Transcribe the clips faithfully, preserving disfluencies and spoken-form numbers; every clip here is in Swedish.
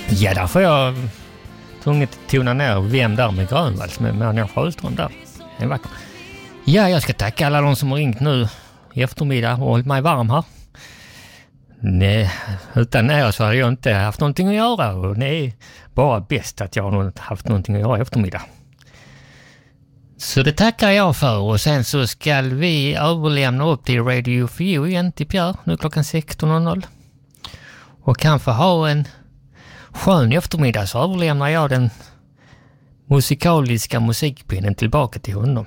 Ja, där får jag tvunget tona ner Vem där med Grönvalls med Mania Sjöström där. Det är vackert. Ja, jag ska tacka alla de som har ringt nu i eftermiddag och hållit mig varm här. Nej, utan er så har jag inte haft någonting att göra och det är bara bäst att jag har haft någonting att göra i eftermiddag. Så det tackar jag för och sen så ska vi överlämna upp till Radio for You igen till Pierre nu klockan sexton noll noll. Och kanske ha en skön eftermiddag så överlämnar jag den musikaliska musikpinnen tillbaka till honom.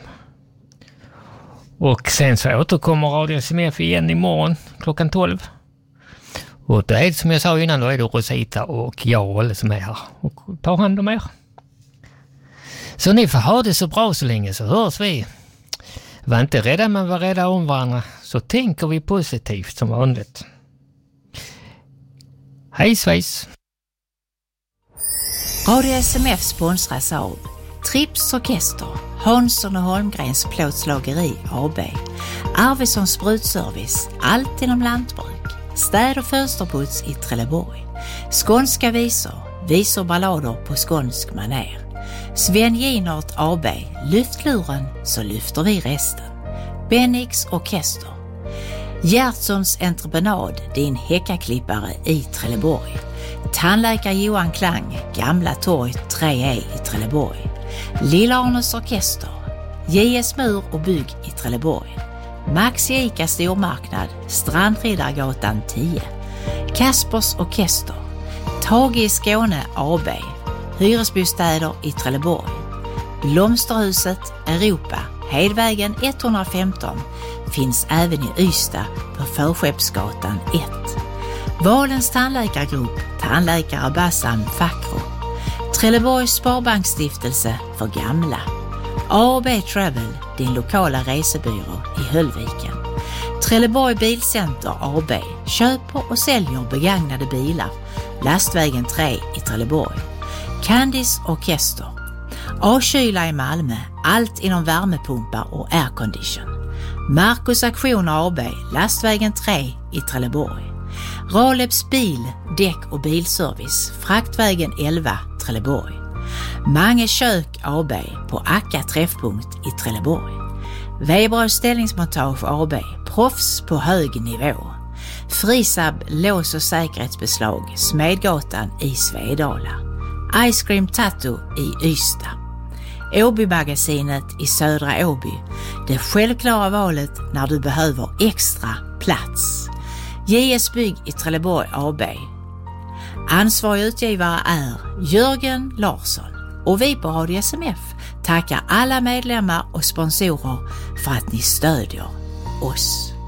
Och sen så återkommer Radio S M F igen imorgon klockan tolv. Och det är som jag sa innan, då är det Rosita och jag och alla som är här och tar hand om er. Så ni får ha det så bra så länge så hörs vi. Var inte rädda men var rädda om varandra så tänker vi positivt som vanligt. Hej svejs! Radio S M F sponsras av Trips Orkester, Hansson och Holmgrens plåtslageri A B, Arvidssons sprutservice, allt inom lantbruk, städ- och fönsterputs i Trelleborg, skånska visor, visor ballader på skånsk maner, Sven Ginert A B, lyftluren så lyfter vi resten, Bennix Orkester, Gertsons entreprenad, din häckaklippare i Trelleborg, tandläkare Johan Klang, Gamla torg tre E i Trelleborg, Lilla Arnes Orkester, J S Mur och bygg i Trelleborg, Maxi Ica stormarknad, Strandriddargatan tio, Kaspers Orkester, Tage i Skåne A B, hyresbostäder i Trelleborg, Blomsterhuset Europa, Hedvägen etthundrafemton, finns även i Ystad på Förskeppsgatan ett. Valens tandläkargrupp, tandläkare Bassam Fakro, Trelleborgs Sparbanksstiftelse för gamla, A och B Travel, din lokala resebyrå i Höllviken, Trelleborg Bilcenter A B, köper och säljer begagnade bilar, Lastvägen tre i Trelleborg, Candice Orkester, A-kyla i Malmö, allt inom värmepumpar och aircondition, Marcus Aktioner A B, Lastvägen tre i Trelleborg, Raleps bil, däck och bilservice, Fraktvägen elva, Trelleborg, Mange kök A B på Akka träffpunkt i Trelleborg, Weberös ställningsmontage A B, proffs på hög nivå, Frisab lås- och säkerhetsbeslag, Smedgatan i Svedala, Ice Cream Tattoo i Ystad, Åby-magasinet i Södra Åby, det självklara valet när du behöver extra plats, J S Bygg i Trelleborg A B. Ansvarig utgivare är Jörgen Larsson och vi på Radio S M F tackar alla medlemmar och sponsorer för att ni stödjer oss.